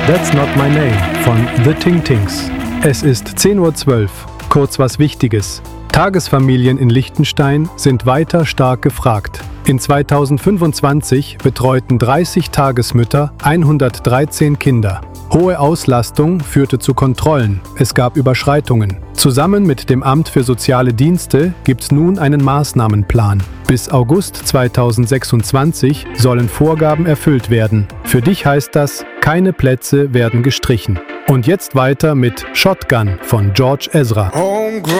That's Not My Name von The Ting Tings. Es ist 10:12 Uhr. Kurz was Wichtiges. Tagesfamilien in Liechtenstein sind weiter stark gefragt. In 2025 betreuten 30 Tagesmütter 113 Kinder. Hohe Auslastung führte zu Kontrollen. Es gab Überschreitungen. Zusammen mit dem Amt für soziale Dienste gibt's nun einen Maßnahmenplan. Bis August 2026 sollen Vorgaben erfüllt werden. Für dich heißt das, keine Plätze werden gestrichen. Und jetzt weiter mit Shotgun von George Ezra.